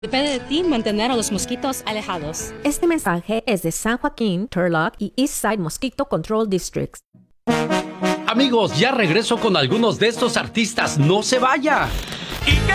Depende de ti mantener a los mosquitos alejados. Este mensaje es de San Joaquín, Turlock y Eastside Mosquito Control Districts. Amigos, ya regreso con algunos de estos artistas. ¡No se vaya!